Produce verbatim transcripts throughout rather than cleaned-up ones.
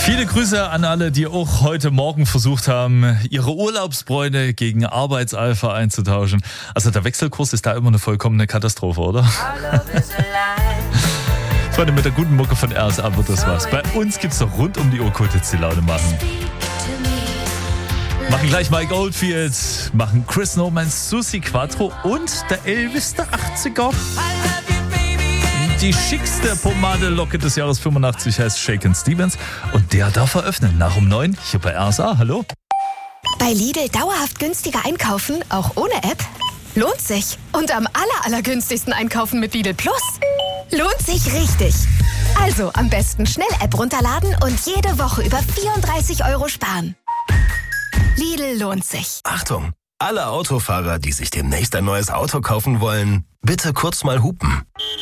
Viele Grüße an alle, die auch heute Morgen versucht haben, ihre Urlaubsbräune gegen Arbeitsalpha einzutauschen. Also der Wechselkurs ist da immer eine vollkommene Katastrophe, oder? Freunde, mit der guten Mucke von R S A wird das was. Bei uns gibt's doch rund um die Uhr Kurz die Laune machen. Machen gleich Mike Oldfield, machen Chris Norman, Susi Quattro und der Elvis der achtziger. Die schickste Pomadelocke des Jahres fünfundachtzig heißt Shakin' Stevens und der darf eröffnen nach um neun hier bei R S A. Hallo. Bei Lidl dauerhaft günstiger einkaufen, auch ohne App? Lohnt sich. Und am aller, allergünstigsten einkaufen mit Lidl Plus? Lohnt sich richtig. Also am besten schnell App runterladen und jede Woche über vierunddreißig Euro sparen. Lidl lohnt sich. Achtung, alle Autofahrer, die sich demnächst ein neues Auto kaufen wollen, bitte kurz mal hupen.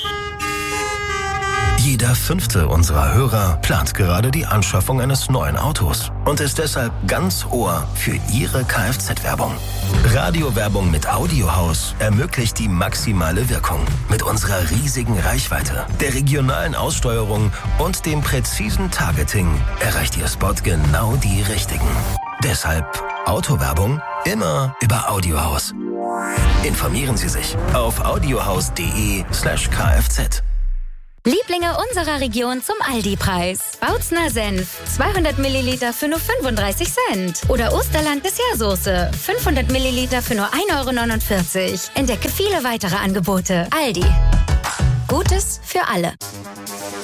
Jeder fünfte unserer Hörer plant gerade die Anschaffung eines neuen Autos und ist deshalb ganz Ohr für Ihre Kfz-Werbung. Radiowerbung mit Audiohaus ermöglicht die maximale Wirkung. Mit unserer riesigen Reichweite, der regionalen Aussteuerung und dem präzisen Targeting erreicht Ihr Spot genau die Richtigen. Deshalb Autowerbung immer über Audiohaus. Informieren Sie sich auf audiohaus.de slash kfz. Lieblinge unserer Region zum Aldi-Preis. Bautzner Senf, zweihundert Milliliter für nur fünfunddreißig Cent. Oder Osterland Dessertsoße, fünfhundert Milliliter für nur ein Euro neunundvierzig. Entdecke viele weitere Angebote. Aldi. Gutes für alle.